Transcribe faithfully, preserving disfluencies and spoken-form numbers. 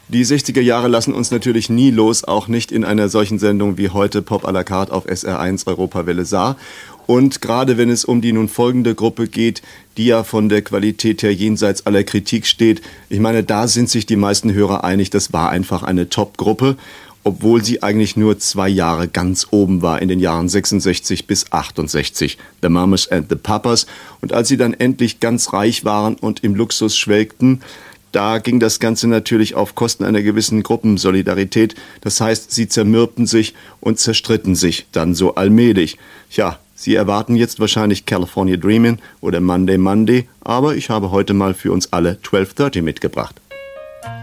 Die sechziger Jahre lassen uns natürlich nie los, auch nicht in einer solchen Sendung wie heute Pop à la carte auf S R eins Europawelle Saar. Und gerade wenn es um die nun folgende Gruppe geht, die ja von der Qualität her jenseits aller Kritik steht, ich meine, da sind sich die meisten Hörer einig, das war einfach eine Top-Gruppe, obwohl sie eigentlich nur zwei Jahre ganz oben war, in den Jahren sechsundsechzig bis achtundsechzig, The Mamas and the Papas. Und als sie dann endlich ganz reich waren und im Luxus schwelgten, da ging das Ganze natürlich auf Kosten einer gewissen Gruppensolidarität. Das heißt, sie zermürbten sich und zerstritten sich dann so allmählich. Ja, Sie erwarten jetzt wahrscheinlich California Dreamin' oder Monday Monday, aber ich habe heute mal für uns alle zwölf dreißig mitgebracht.